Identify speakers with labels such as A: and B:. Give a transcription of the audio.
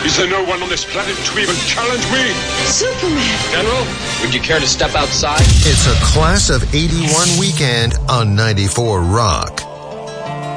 A: Is there no one on this planet to even challenge me?
B: Superman!
C: General, would you care to step outside?
D: It's a Class of 81 weekend on 94 Rock.